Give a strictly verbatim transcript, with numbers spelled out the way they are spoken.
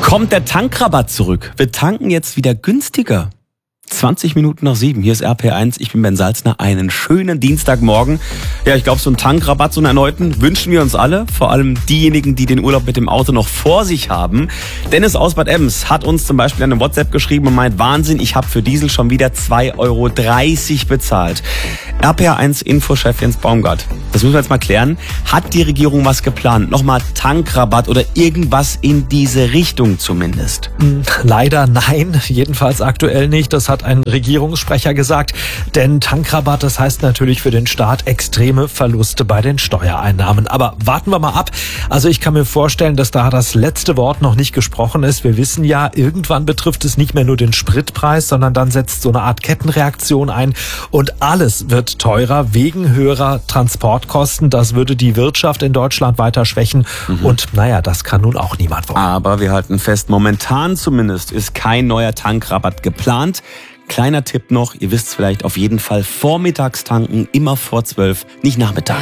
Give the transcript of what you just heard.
Kommt der Tankrabatt zurück? Wir tanken jetzt wieder günstiger. zwanzig Minuten nach sieben, hier ist R P eins, ich bin Ben Salzner, einen schönen Dienstagmorgen. Ja, ich glaube, so einen Tankrabatt, so einen erneuten, wünschen wir uns alle, vor allem diejenigen, die den Urlaub mit dem Auto noch vor sich haben. Dennis aus Bad Ems hat uns zum Beispiel eine WhatsApp geschrieben und meint, Wahnsinn, ich habe für Diesel schon wieder zwei Euro dreißig bezahlt. R P eins Infochef Jens Baumgart, das müssen wir jetzt mal klären. Hat die Regierung was geplant? Nochmal Tankrabatt oder irgendwas in diese Richtung zumindest? Leider nein, jedenfalls aktuell nicht. Das hat ein Regierungssprecher gesagt. Denn Tankrabatt, das heißt natürlich für den Staat extreme Verluste bei den Steuereinnahmen. Aber warten wir mal ab. Also ich kann mir vorstellen, dass da das letzte Wort noch nicht gesprochen ist. Wir wissen ja, irgendwann betrifft es nicht mehr nur den Spritpreis, sondern dann setzt so eine Art Kettenreaktion ein. Und alles wird teurer wegen höherer Transportkosten. Das würde die Wirtschaft in Deutschland weiter schwächen. Mhm. Und naja, das kann nun auch niemand wollen. Aber wir halten fest, momentan zumindest ist kein neuer Tankrabatt geplant. Kleiner Tipp noch, ihr wisst es vielleicht, auf jeden Fall vormittags tanken, immer vor zwölf, nicht nachmittags.